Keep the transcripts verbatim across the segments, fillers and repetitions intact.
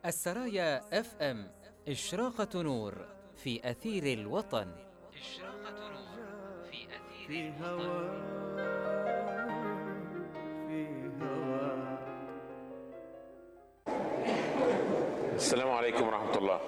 السرايا اف ام إشراقة نور في أثير الوطن. إشراقة نور في أثير الوطن. في هوا. السلام عليكم ورحمة الله.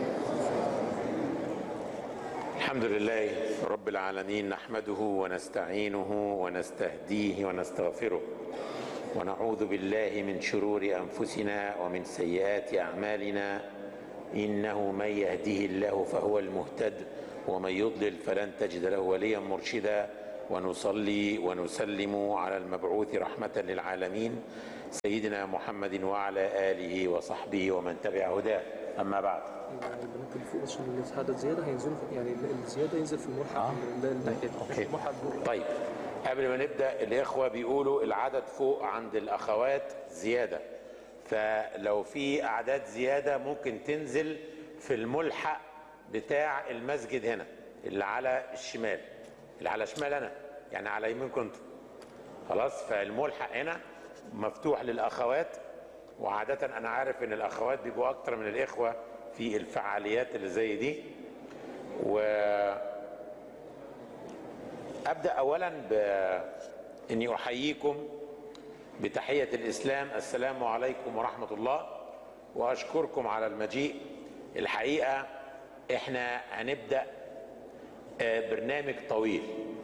الحمد لله رب العالمين، نحمده ونستعينه ونستهديه ونستغفره، ونعوذ بالله من شرور أنفسنا ومن سيئات أعمالنا، إنه من يهده الله فهو المهتد، ومن يضلل فلن تجد له وليا مرشدا. ونصلي ونسلم على المبعوث رحمة للعالمين سيدنا محمد وعلى آله وصحبه ومن تبع هداه. أما بعد، البنات اللي فوق بس عشان العدد زياده هينزلوا، يعني الزياده ينزل في الملحق. آه. الناحيه الملحق. طيب، قبل ما نبدأ الإخوة بيقولوا العدد فوق عند الأخوات زيادة، فلو في أعداد زيادة ممكن تنزل في الملحق بتاع المسجد هنا اللي على الشمال، اللي على شمال أنا يعني على يمينكم انتوا. خلاص، فالملحق هنا مفتوح للأخوات، وعادة أنا عارف إن الأخوات بيبقوا أكتر من الإخوة في الفعاليات اللي زي دي. وأبدأ أولا بإني أحييكم بتحية الإسلام، السلام عليكم ورحمة الله، وأشكركم على المجيء. الحقيقة إحنا هنبدأ برنامج طويل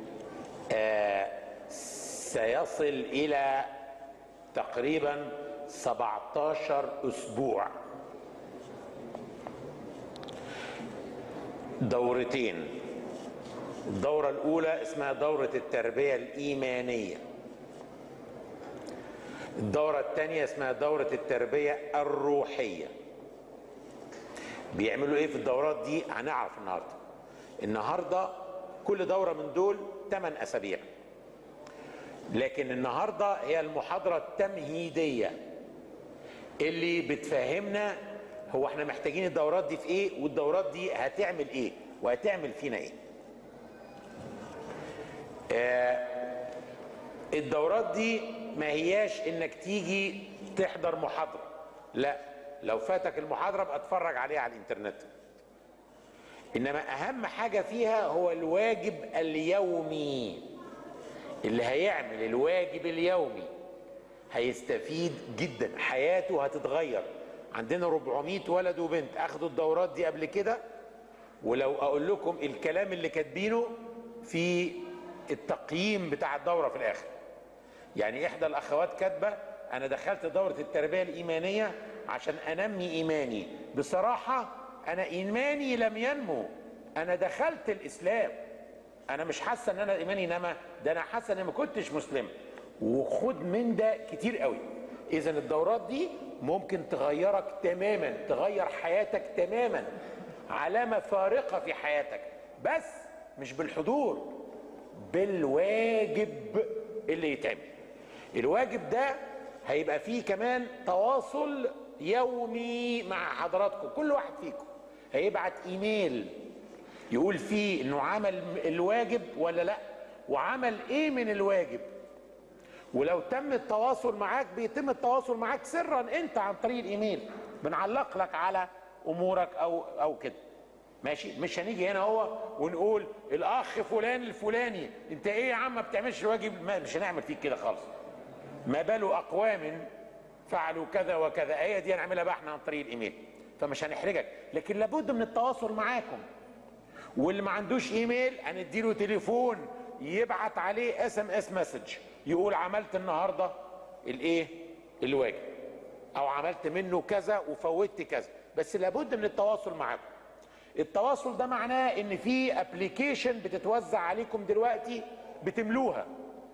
سيصل إلى تقريبا سبعتاشر أسبوع، دورتين. الدورة الأولى اسمها دورة التربية الإيمانية، الدورة الثانية اسمها دورة التربية الروحية. بيعملوا ايه في الدورات دي هنعرف النهاردة. النهاردة كل دورة من دول ثمانية أسابيع، لكن النهاردة هي المحاضرة التمهيدية اللي بتفهمنا هو احنا محتاجين الدورات دي في ايه، والدورات دي هتعمل ايه وهتعمل فينا ايه. آه الدورات دي ما هياش انك تيجي تحضر محاضرة، لا، لو فاتك المحاضرة بقى اتفرج عليها على الانترنت. انما اهم حاجة فيها هو الواجب اليومي. اللي هيعمل الواجب اليومي هيستفيد جدا، حياته هتتغير. عندنا أربعمائة ولد وبنت اخدوا الدورات دي قبل كده، ولو اقول لكم الكلام اللي كاتبينه في التقييم بتاع الدورة في الاخر. يعني احدى الاخوات كاتبة: انا دخلت دورة التربية الايمانية عشان انمي ايماني. بصراحة انا ايماني لم ينمو، انا دخلت الاسلام، انا مش حاسة ان انا ايماني نما، ده انا حاسة ان ما كنتش مسلم. وخد من ده كتير قوي. اذا الدورات دي ممكن تغيرك تماما، تغير حياتك تماما، علامة فارقة في حياتك، بس مش بالحضور، بالواجب اللي يتعمل. الواجب ده هيبقى فيه كمان تواصل يومي مع حضراتكم. كل واحد فيكم هيبعت ايميل يقول فيه انه عمل الواجب ولا لا، وعمل ايه من الواجب. ولو تم التواصل معاك بيتم التواصل معاك سرا انت عن طريق الايميل، بنعلق لك على امورك او او كده. ماشي، مش هنيجي هنا هو ونقول الاخ فلان الفلاني انت ايه يا عم ما بتعملش الواجب، ما مش هنعمل فيك كده خالص. ما بال اقوام فعلوا كذا وكذا، هي دي هنعملها بقى احنا عن طريق الايميل، فمش هنحرجك. لكن لابد من التواصل معاكم. واللي ما عندوش ايميل هنديله تليفون يبعت عليه اس ام اس مسج يقول عملت النهارده الايه الواجب، او عملت منه كذا وفوتت كذا. بس لابد من التواصل معاكم. التواصل ده معناه ان في ابلكيشن بتتوزع عليكم دلوقتي بتملوها.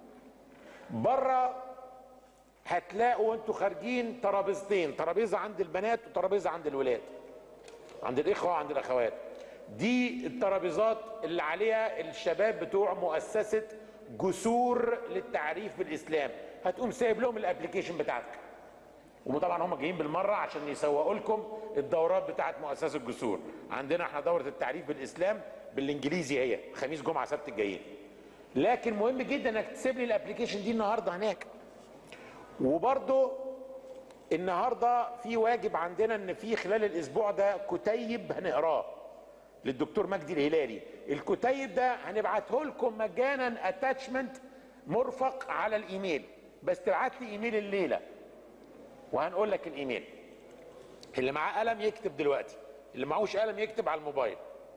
بره هتلاقوا انتوا خارجين ترابيزتين، ترابيزه عند البنات وترابيزه عند الولاد، عند الاخوه وعند الاخوات. دي الترابيزات اللي عليها الشباب بتوع مؤسسه جسور للتعريف بالاسلام. هتقوم سايب لهم الابلكيشن بتاعتك، وطبعا هم جايين بالمره عشان يسوقوا لكم الدورات بتاعت مؤسسه الجسور. عندنا احنا دوره التعريف بالاسلام بالانجليزي، هي خميس جمعه سبت الجايين. لكن مهم جدا انك تسيب لي الابلكيشن دي النهارده هناك. وبرضه النهارده في واجب عندنا ان في خلال الاسبوع ده كتيب هنقراه للدكتور مجدي الهلالي. الكتيب ده هنبعته لكم مجانا اتاتشمنت مرفق على الايميل، بس تبعت لي ايميل الليله وهنقول لك الايميل. اللي معاه قلم يكتب دلوقتي، اللي معهوش قلم يكتب على الموبايل.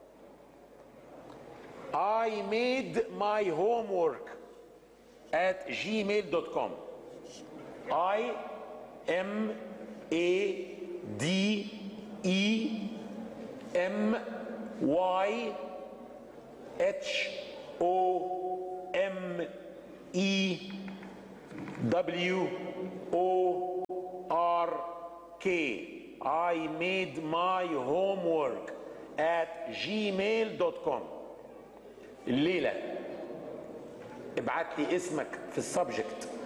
I made my homework at gmail dot com. I M A D E M Y H O M E W O R K. I made my homework at gmail dot com. الليلة ابعت لي اسمك في السبجكت